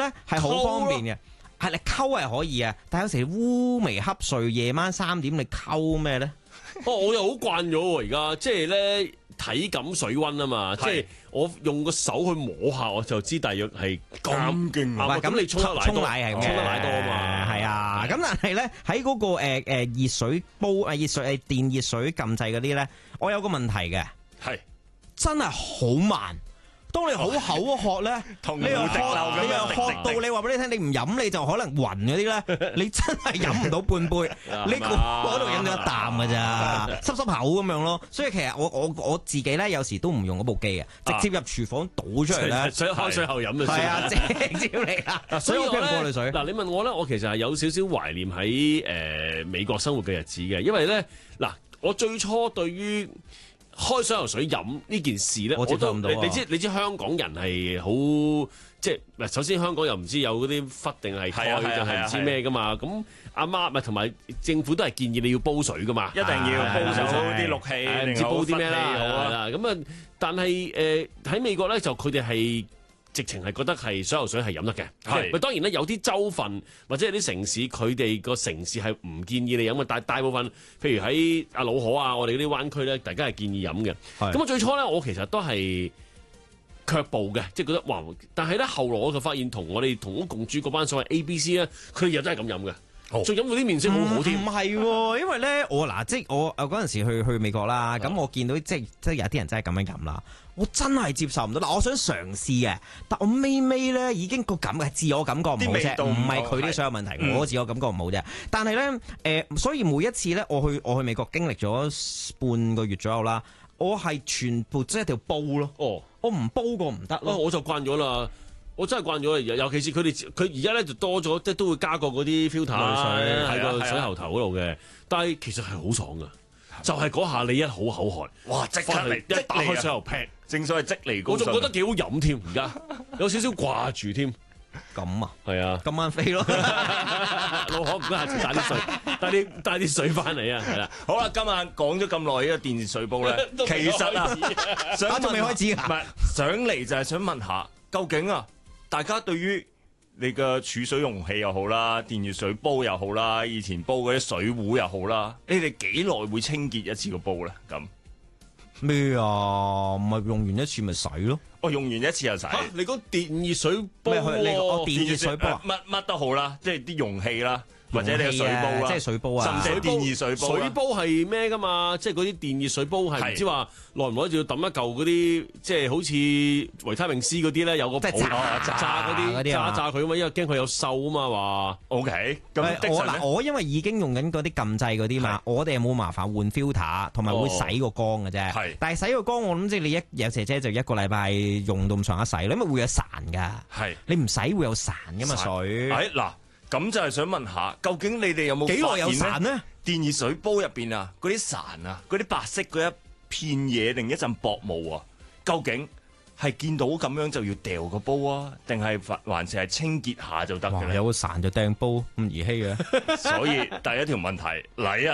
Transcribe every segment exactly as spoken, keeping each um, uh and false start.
咧係好方便嘅。係你溝係可以啊，但係有時烏眉瞌睡，夜晚三點你溝咩咧？ 哦，我又好慣咗喎，而家即係咧體感水溫啊嘛，即係我用個手去摸下，我就知大約係咁勁。 咁咁你沖得奶多， 沖奶係沖得奶多啊嘛， 係啊。咁但係咧喺嗰個誒誒熱水煲啊熱水誒電熱水撳掣嗰啲咧，我有個問題嘅， 係真係好慢。當你好口渴咧，你又渴，你又渴到你話俾你聽，你唔飲你就可能暈嗰啲咧，你真係飲唔到半杯，你嗰度飲咗一啖㗎咋，濕濕口咁樣咯。所以其實我我我自己咧有時都唔用嗰部機啊，直接入廚房倒出嚟咧， 水開水後飲就算。 係啊，直接嚟啦。所以我聽過濾水。 嗱，你問我咧，我其實係有少少懷念喺誒美國生活嘅日子嘅，因為咧嗱，我最初對於開水喉水飲呢件事咧，我都你你知你知香港人係好即係嗱，首先香港又唔知有嗰啲忽定係開定係唔知咩噶嘛，咁阿媽咪同埋政府都係建議你要煲水噶嘛， 一定要煲水啲氯氣， 唔知煲啲咩啦，咁啊，但係誒喺美國咧就佢哋係。直情係覺得係水喉水係飲得嘅，係。當然咧，有啲州份或者有啲城市，佢哋個城市係唔建議你飲嘅，但大部分，譬如喺阿老河啊，我哋嗰啲灣區咧，大家係建議飲嘅。咁我最初咧，我其實都係卻步嘅，即係覺得哇！但係咧，後來我就發現同我哋同屋共煮嗰班所謂 A B C 咧，佢哋又真係咁飲嘅。仲飲到啲面色好好添， 唔係喎，因為咧我嗱即係我誒嗰陣時去去美國啦，咁我見到即係即係有啲人真係咁樣飲啦，我真係接受唔到。嗱，我想嘗試嘅，但我尾尾咧已經個感嘅自我感覺唔好啫，唔係佢啲所有問題，我自我感覺唔好啫。但係咧誒，所以每一次咧我去我去美國經歷咗半個月左右啦，我係全部即係一定要煲咯。哦，我唔煲過唔得咯， 我就慣咗啦。我真係慣咗，尤其是佢哋佢而家咧就多咗，即係都會加過嗰啲 filter 喺個水喉頭嗰度嘅。但係其實係好爽噶，就係嗰下你一好口渴， 哇！即刻嚟， 一打開水喉劈， 正所謂即嚟高。 我仲覺得幾好飲添，而家有少少掛住添。 咁啊， 係啊， 今晚飛咯， 老可唔該下次帶啲水，帶啲帶啲水翻嚟啊，係啦。 好啦，今晚講咗咁耐呢個電熱水煲咧，其實啊，想仲未開始啊， 唔係上嚟就係想問下，究竟啊？大家對於你嘅儲水容器又好啦，電熱水煲又好啦，以前煲嗰啲水壺又好啦，你哋幾耐會清潔一次個煲咧？咁咩啊？唔係用完一次咪洗咯？ 我用完一次就洗。 啊、你講電熱水煲咩？你講電熱水煲乜乜都好啦，即係啲容器啦。或者你個水煲啦， 即係水煲啊， 甚至電熱水煲。 水煲係咩噶嘛？即係嗰啲電熱水煲係唔知話耐唔耐就要抌一嚿嗰啲，即係好似維他命 C 嗰啲咧，有個泡炸炸嗰啲炸炸佢啊嘛，因為驚佢有鏽啊嘛話。 O K，咁我嗱我因為已經用緊嗰啲撳掣嗰啲嘛，我哋係冇麻煩換 filter，同埋會洗個缸嘅啫。係，但係洗個缸我諗即係你一有姐姐就一個禮拜用到咁上下洗，因為會有潺㗎。係，你唔洗會有潺㗎嘛水。 係嗱。咁就係想問下，究竟你哋有冇幾耐有潺呢？ 電熱水煲入邊啊，嗰啲潺啊，嗰啲白色嗰一片嘢定一陣薄霧啊，究竟係見到咁樣就要掉個煲啊，定係還是係清潔下就得嘅咧？ 有個潺就掟煲咁兒戲嘅。 所以第一條問題嚟啊！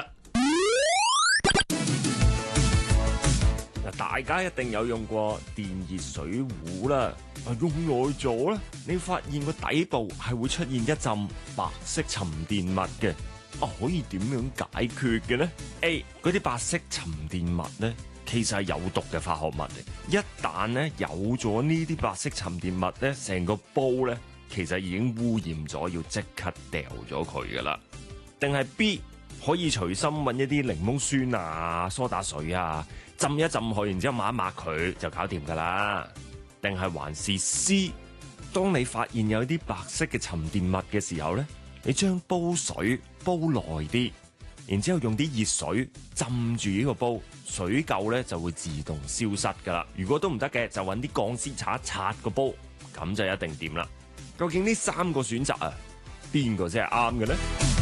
大家一定有用過電熱水壺啦，啊用耐咗咧，你發現個底部係會出現一陣白色沉澱物嘅，啊可以點樣解決嘅呢？ A 嗰啲白色沉澱物咧，其實係有毒嘅化學物嚟，一旦咧有咗呢啲白色沉澱物咧，成個煲咧其實已經污染咗，要即刻掉咗佢噶啦。定係 B 可以隨心搵一啲檸檬酸啊、梳打水啊，浸一浸佢，然之後抹一抹佢就搞掂噶啦。定係還是 C， 當你發現有啲白色嘅沉澱物嘅時候咧，你將煲水煲耐啲，然之後用啲熱水浸住呢個煲，水垢咧就會自動消失噶啦。如果都唔得嘅，就揾啲鋼絲刷刷個煲，咁就一定掂啦。究竟呢三個選擇啊，邊個先係啱嘅咧？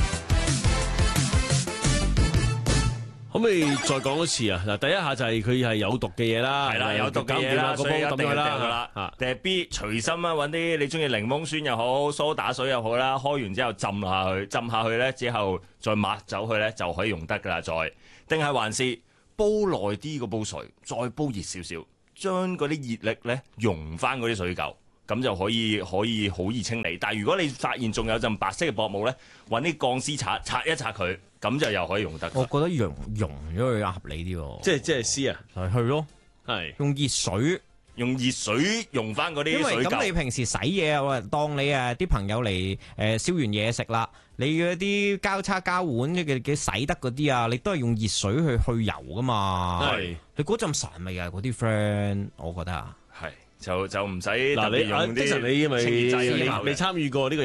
可唔可以再講一次啊？嗱，第一下就係佢係有毒嘅嘢啦， 係啦，有毒嘅嘢啦， 個煲抌佢啦。 嚇， 定係 B 隨心啊，揾啲你中意檸檬酸又好，蘇打水又好啦，開完之後浸下去，浸下去咧之後再抹走佢咧就可以用得噶啦。再定係還是煲耐啲個煲水，再煲熱少少，將嗰啲熱力咧溶翻嗰啲水垢， 咁就可以可以好易清理。但係如果你發現仲有陣白色嘅薄霧咧，揾啲鋼絲刷刷一刷佢，咁就又可以用得。 我覺得溶溶咗佢合理啲喎。 即係即係絲啊， 係去咯， 係用熱水。 用熱水用翻嗰啲因為水咁你垢。 平時洗嘢啊，當你啊啲朋友嚟誒燒完嘢食啦，你嗰啲交叉交碗嘅嘅洗得嗰啲啊，你都係用熱水去去油噶嘛。 係你嗰陣神味啊，嗰啲 friend，我覺得啊。 係就就唔使特嗱， 別你啊， 用的神啲你咪清潔劑嗰啲未未參與過呢個